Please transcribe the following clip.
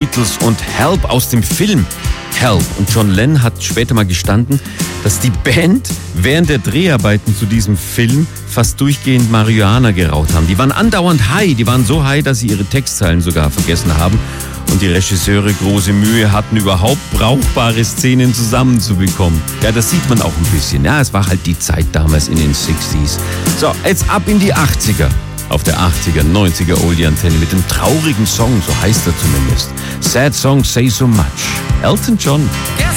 Beatles und Help aus dem Film Help. Und John Lennon hat später mal gestanden, dass die Band während der Dreharbeiten zu diesem Film fast durchgehend Marihuana geraucht haben. Die waren andauernd high, die waren so high, dass sie ihre Textzeilen sogar vergessen haben. Und die Regisseure große Mühe hatten, überhaupt brauchbare Szenen zusammenzubekommen. Ja, das sieht man auch ein bisschen. Ja, es war halt die Zeit damals in den 60s. So, jetzt ab in die 80er. Auf der 80er, 90er Oldie-Antenne mit dem traurigen Song, so heißt er zumindest. Sad Song, Say So Much. Elton John. Guess